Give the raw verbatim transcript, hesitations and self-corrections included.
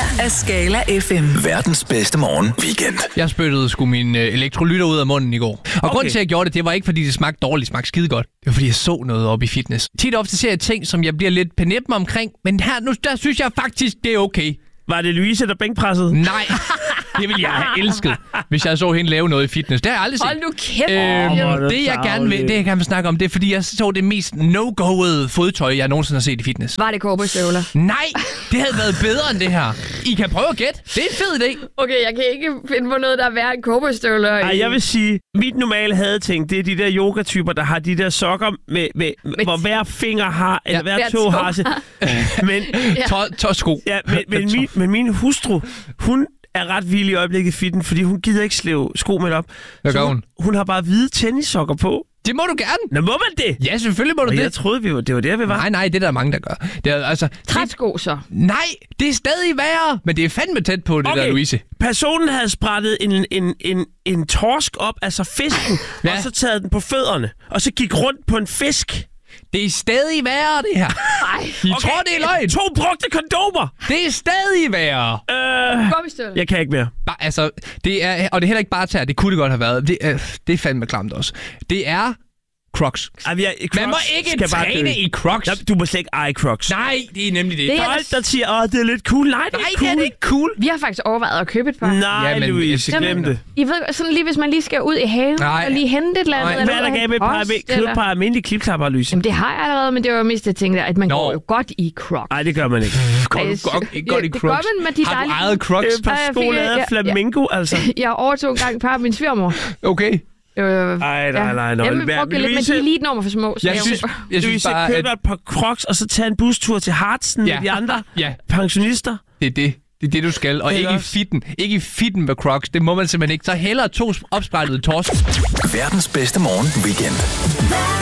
af Skala F M. Verdens bedste morgen weekend. Jeg spyttede sgu min øh, elektrolytter ud af munden i går. Og okay. grunden til, at jeg gjorde det, det var ikke, fordi det smagte dårligt. Det smagte skide godt. Det var, fordi jeg så noget op i fitness. Tit ofte ser jeg ting, som jeg bliver lidt penæppen omkring. Men her, nu, der synes jeg faktisk, det er okay. Var det Louise, der bænkpressede? Nej, det ville jeg have elsket, hvis jeg så hende lave noget i fitness. Det har jeg aldrig set. Hold nu kæft. Øhm, oh, det, jeg gerne vil, det, jeg gerne vil snakke om, det er, fordi jeg så det mest no-go'ede fodtøj, jeg nogensinde har set i fitness. Var det cowboystøvler? Nej, det havde været bedre end det her. I kan prøve at gætte. Det er en fed idé. Okay, jeg kan ikke finde på noget, der er værre end cowboystøvler. Ej, jeg vil sige, mit normale hadeting, det er de der yogatyper, der har de der sokker, med, med, med hvor hver finger har, eller Ja. hver Hver tå tå. har sig. Men, Tå- Tåsko. ja, men, men, min, men min hustru, hun er ret vild i øjeblikket i fitten, fordi hun gider ikke slæve sko med op. Hvad Så gør hun? Hun har bare hvide tennissokker på. Det må du gerne. Nå, må man det? Ja, selvfølgelig må du Og det. jeg troede, vi var, det var der, vi var. Nej, nej, det er der mange, der gør. Det er, altså, Træsko så. nej, det er stadig værre, men det er fandme tæt på det Okay. der, Louise. Personen havde sprættet en, en, en, en torsk op, altså fisken, Ja. og så taget den på fødderne, og så gik rundt på en fisk. Det er stadig værre, det her. Ej, I okay. tror, det er løgn. To brugte kondomer! Det er stadig værre. Øh, cowboystøvler. jeg kan ikke mere. Bare, altså, det er, og det er heller ikke bare tær. Det kunne det godt have været. Det, øh, det er fandme klamt også. Det er Crocs. Ej, vi er, Man må ikke træne i Crocs. Ja, du må slet ikke eje Crocs. Nej, det er nemlig det. Det er- Folk, der siger, åh, det er lidt cool. Nej, det er Nej, ikke cool. det er det ikke cool. Vi har faktisk overvejet at købe et par. Nej, Jamen, Louise, jeg- glem det. I ved, sådan lige hvis man lige skal ud i haven Nej. og lige hente et eller andet. Nej. eller Hvad er der ud og galt med et par, post, med, eller- par almindelige klipklapper, Louise? Jamen, det har jeg allerede, men det var mest, jeg tænkte, at man Nå. går jo godt i Crocs. Nej, det gør man ikke. Går du Ej, godt, ikke godt i det gør Crocs? man med de Har du dejlige- ejet Crocs? Et par Ej, jeg fik- sko lavet ja, af flamingo, altså. Jeg overtog engang et par af min svigermor. Okay. Øh, Ej, nej, nej, nej. Jamen, vi brugte lidt, men de er lige et nummer for små. så Jeg synes, jeg synes Louise, bare, køb at dig et par Crocs, og så tage en bustur til Hartsen Ja. med de andre ja, pensionister. det er det. Det er det, du skal. Og Det er ikke i også- fitten. Ikke i fitten med Crocs. Det må man simpelthen ikke. Så hellere to opsprættede torsk. Verdens bedste morgen weekend.